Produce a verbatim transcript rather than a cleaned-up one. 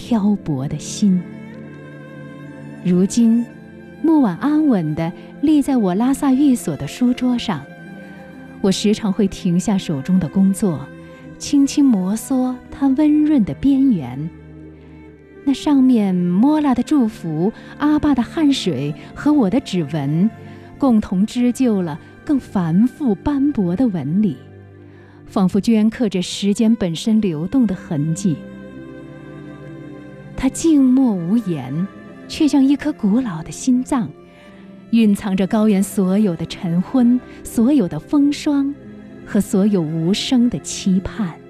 漂泊的心。如今，木碗安稳地立在我拉萨寓所的书桌上，我时常会停下手中的工作，轻轻摩挲它温润的边缘。那上面摩拉的祝福、阿爸的汗水和我的指纹，共同织就了更繁复斑驳的纹理，仿佛镌刻着时间本身流动的痕迹。它静默无言，却像一颗古老的心脏，蕴藏着高原所有的晨昏，所有的风霜，和所有无声的期盼。